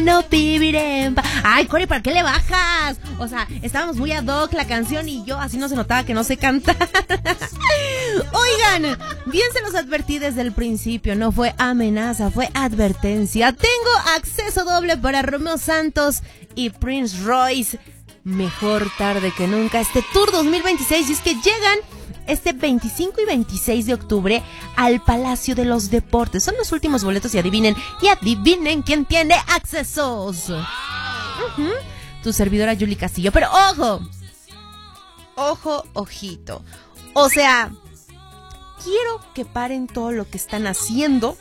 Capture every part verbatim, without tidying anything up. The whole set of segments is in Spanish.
no viviré en paz. Ay, Cori, ¿para qué le bajas? O sea, estábamos muy ad hoc la canción y yo así no se notaba que no sé cantar. Oigan, bien se los advertí desde el principio, no fue amenaza, fue advertencia. Tengo acceso doble para Romeo Santos y Prince Royce. Mejor tarde que nunca, este Tour dos mil veintiséis, y es que llegan este veinticinco y veintiséis de octubre al Palacio de los Deportes. Son los últimos boletos y adivinen, y adivinen quién tiene accesos. Uh-huh. Tu servidora Yuli Castillo. Pero ojo, ojo, ojito. O sea, quiero que paren todo lo que están haciendo.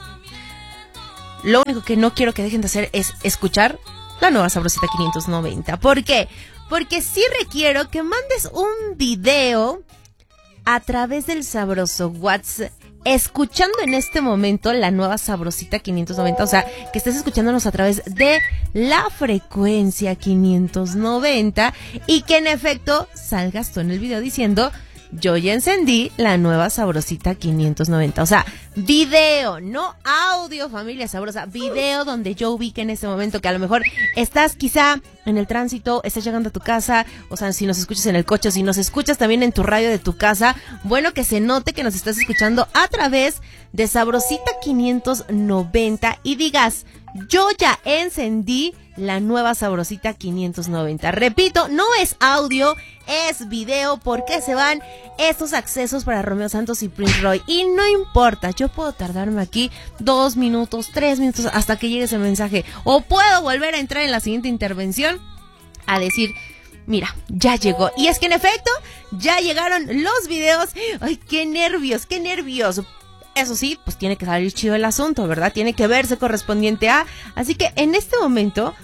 Lo único que no quiero que dejen de hacer es escuchar la nueva Sabrosita quinientos noventa. ¿Por qué? Porque sí requiero que mandes un video a través del sabroso WhatsApp, escuchando en este momento la nueva Sabrosita quinientos noventa, o sea, que estés escuchándonos a través de la frecuencia quinientos noventa y que en efecto salgas tú en el video diciendo: yo ya encendí la nueva Sabrosita quinientos noventa. O sea, video, no audio, familia sabrosa. Video donde yo ubique en este momento que a lo mejor estás quizá en el tránsito, estás llegando a tu casa. O sea, si nos escuchas en el coche, si nos escuchas también en tu radio de tu casa, bueno, que se note que nos estás escuchando a través de Sabrosita quinientos noventa y digas: yo ya encendí la nueva Sabrosita quinientos noventa. Repito, no es audio, es video, porque se van estos accesos para Romeo Santos y Prince Roy. Y no importa, yo puedo tardarme aquí dos minutos, tres minutos hasta que llegue ese mensaje. O puedo volver a entrar en la siguiente intervención a decir: mira, ya llegó. Y es que en efecto, ya llegaron los videos. Ay, qué nervios, qué nervios. Eso sí, pues tiene que salir chido el asunto, ¿verdad? Tiene que verse correspondiente a... Así que en este momento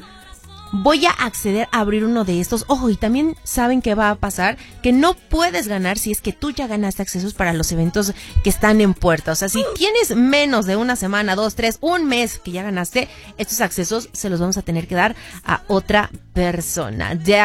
voy a acceder a abrir uno de estos. Ojo, y también saben que va a pasar, que no puedes ganar si es que tú ya ganaste accesos para los eventos que están en puerta. O sea, si tienes menos de una semana, dos, tres, un mes que ya ganaste, estos accesos se los vamos a tener que dar a otra persona. ¿De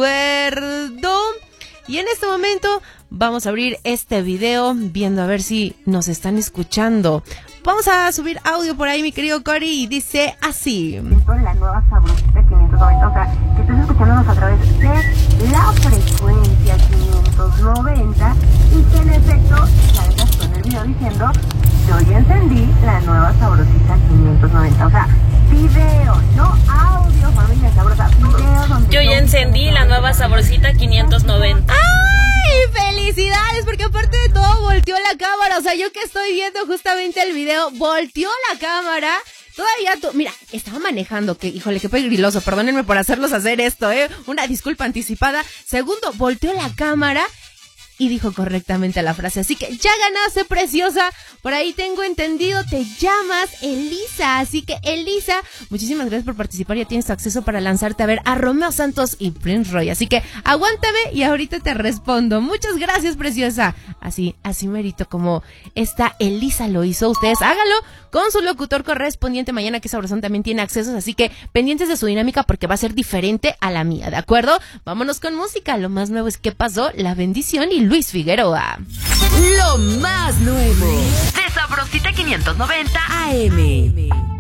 acuerdo? Y en este momento vamos a abrir este video viendo a ver si nos están escuchando. Vamos a subir audio por ahí, mi querido Cory, y dice así: la nueva Sabrosita quinientos noventa, o sea, que estés escuchándonos a través de la frecuencia quinientos noventa y que en efecto salgas tú en el video diciendo: yo ya encendí la nueva Sabrosita quinientos noventa. O sea, video, no audio, familia sabrosa, video donde yo ya encendí la nueva Sabrosita quinientos noventa. ¡Ay! ¡Felicidades! Porque aparte de todo volteó la cámara. O sea, yo que estoy viendo justamente el video, volteó la cámara. Todavía tú, mira, estaba manejando, que híjole, qué peligroso, perdónenme por hacerlos hacer esto, eh, una disculpa anticipada. Segundo, volteó la cámara y dijo correctamente la frase, así que ya ganaste, preciosa. Por ahí tengo entendido, te llamas Elisa, así que Elisa, muchísimas gracias por participar. Ya tienes acceso para lanzarte a ver a Romeo Santos y Prince Roy, así que aguántame y ahorita te respondo. Muchas gracias, preciosa. Así, así merito como esta Elisa lo hizo. Ustedes háganlo con su locutor correspondiente mañana, que Sabrosón también tiene accesos, así que pendientes de su dinámica porque va a ser diferente a la mía, ¿de acuerdo? Vámonos con música. Lo más nuevo es ¿Qué pasó? La Bendición y Luis Figueroa. Lo más nuevo de Sabrosita quinientos noventa A M.